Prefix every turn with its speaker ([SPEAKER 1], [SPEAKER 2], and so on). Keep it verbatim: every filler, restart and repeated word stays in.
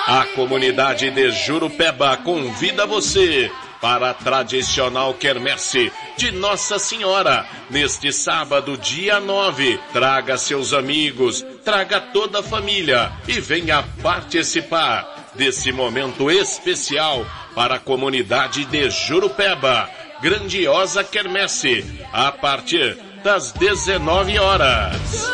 [SPEAKER 1] A comunidade de Jurupeba convida você para a tradicional quermesse de Nossa Senhora, neste sábado, dia nove. Traga seus amigos, traga toda a família e venha participar desse momento especial para a comunidade de Jurupeba. Grandiosa quermesse, a partir das dezenove horas.